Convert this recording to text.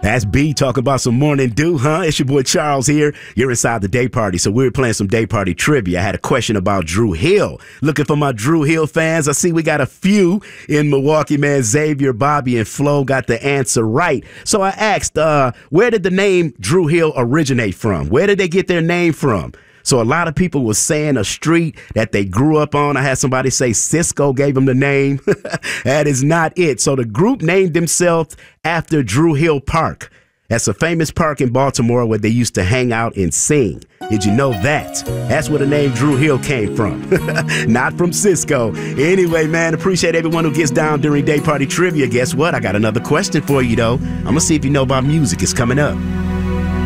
That's B talking about some morning dew, huh? It's your boy Charles here. You're inside the day party, so we're playing some day party trivia. I had a question about Drew Hill. Looking for my Drew Hill fans. I see we got a few in Milwaukee, man. Xavier, Bobby, and Flo got the answer right. So I asked, where did the name Drew Hill originate from? Where did they get their name from? So a lot of people were saying a street that they grew up on. I had somebody say Cisco gave them the name. That is not it. So the group named themselves after Drew Hill Park. That's a famous park in Baltimore where they used to hang out and sing. Did you know that? That's where the name Drew Hill came from. Not from Cisco. Anyway, man, appreciate everyone who gets down during Day Party Trivia. Guess what? I got another question for you, though. I'm going to see if you know about music. It's coming up.